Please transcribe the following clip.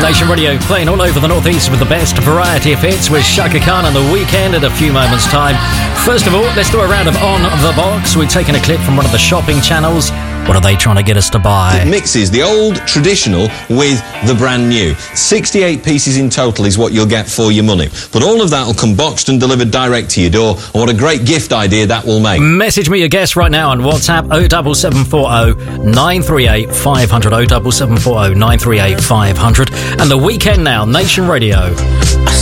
Nation Radio playing all over the northeast with the best variety of hits with Shaka Khan and The Weeknd in a few moments' time. First of all, let's do a round of On The Box. We've taken a clip from one of the shopping channels. What are they trying to get us to buy? It mixes the old traditional with the brand new. 68 pieces in total is what you'll get for your money. But all of that will come boxed and delivered direct to your door. And what a great gift idea that will make. Message me your guess right now on WhatsApp 07740 938 500 07740 938 500. And The Weeknd now, Nation Radio.